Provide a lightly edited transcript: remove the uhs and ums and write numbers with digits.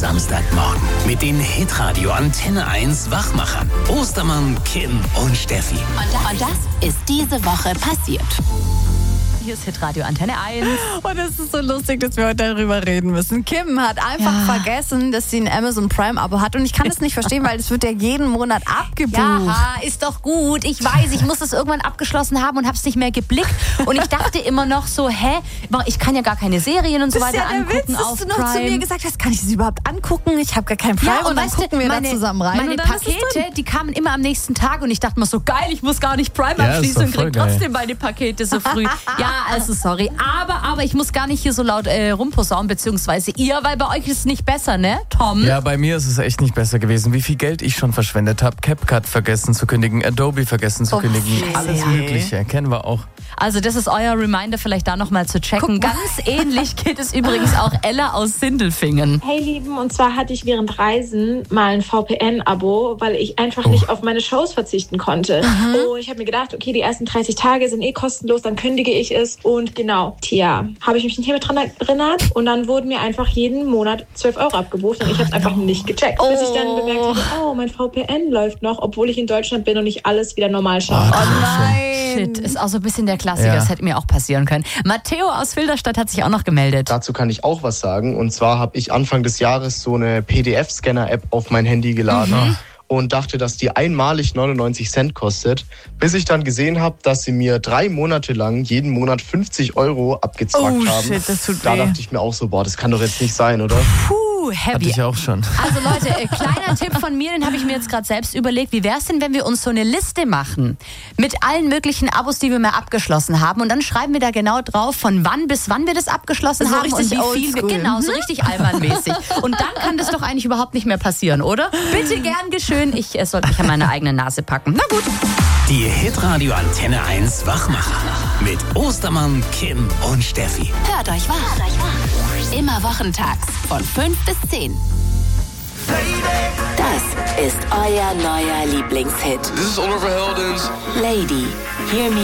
Samstagmorgen mit den Hitradio Antenne 1 Wachmachern Ostermann, Kim und Steffi. Und das ist diese Woche passiert. Hier ist Hitradio Antenne 1. Und es ist so lustig, dass wir heute darüber reden müssen. Kim hat einfach vergessen, dass sie ein Amazon Prime-Abo hat. Und ich kann das nicht verstehen, weil es wird ja jeden Monat abgebucht. Ja, ist doch gut. Ich weiß, ich muss das irgendwann abgeschlossen haben und habe es nicht mehr geblickt. Und ich dachte immer noch so, ich kann ja gar keine Serien und so weiter angucken Witz, dass auf du noch Prime. zu mir gesagt hast, kann ich das überhaupt angucken? Ich habe gar keinen Prime. Ja, und dann gucken wir da zusammen rein. Meine und dann ist es Pakete, drin. die kamen immer am nächsten Tag und ich dachte mir so, geil, ich muss gar nicht Prime Ja, abschließen und ist doch krieg voll trotzdem meine Pakete so früh. Ja, also sorry. Aber ich muss gar nicht hier so laut rumposaunen, beziehungsweise ihr, weil bei euch ist es nicht besser, ne, Tom? Ja, bei mir ist es echt nicht besser gewesen. Wie viel Geld ich schon verschwendet habe. CapCut vergessen zu kündigen, Adobe vergessen zu kündigen. Alles Mögliche, kennen wir auch. Also das ist euer Reminder, vielleicht da nochmal zu checken. Ganz ähnlich geht es übrigens auch Ella aus Sindelfingen. Hey Lieben, und zwar hatte ich während Reisen mal ein VPN-Abo, weil ich einfach nicht auf meine Shows verzichten konnte. Und ich habe mir gedacht, okay, die ersten 30 Tage sind kostenlos, dann kündige ich es. Und genau, habe ich mich nicht mehr dran erinnert. Und dann wurden mir einfach jeden Monat 12 € abgebucht und ich habe es einfach nicht gecheckt. Bis ich dann bemerkt habe, mein VPN läuft noch, obwohl ich in Deutschland bin und ich alles wieder normal schaue. Shit, ist auch so ein bisschen der Klassiker, Ja. das hätte mir auch passieren können. Matteo aus Filderstadt hat sich auch noch gemeldet. Dazu kann ich auch was sagen. Und zwar habe ich Anfang des Jahres so eine PDF-Scanner-App auf mein Handy geladen und dachte, dass die einmalig 99 Cent kostet, bis ich dann gesehen habe, dass sie mir 3 Monate lang jeden Monat 50 € abgezwackt haben. Shit, das tut Da weh. dachte ich mir auch so, das kann doch jetzt nicht sein, oder? Hatte Heavy. ich auch schon. Also Leute, kleiner Tipp von mir, den habe ich mir jetzt gerade selbst überlegt. Wie wäre es denn, wenn wir uns so eine Liste machen mit allen möglichen Abos, die wir mal abgeschlossen haben, und dann schreiben wir da genau drauf, von wann bis wann wir das abgeschlossen So haben und richtig wie viel wir, oldschool. genau, so richtig albernmäßig. Und dann kann das doch eigentlich überhaupt nicht mehr passieren, oder? Bitte gern geschehen, ich sollte mich an meine eigene Nase packen. Na gut. Die Hitradio Antenne 1 Wachmacher mit Ostermann, Kim und Steffi. Hört euch wach. Immer wochentags von 5 bis 10. Das ist euer neuer Lieblingshit. This is Oliver Heldens. Lady, Hear Me